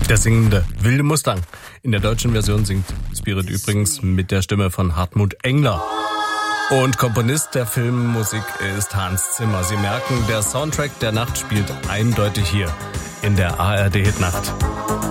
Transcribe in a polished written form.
Der singende Wilde Mustang. In der deutschen Version singt Spirit übrigens mit der Stimme von Hartmut Engler. Und Komponist der Filmmusik ist Hans Zimmer. Sie merken, der Soundtrack der Nacht spielt eindeutig hier in der ARD Hitnacht.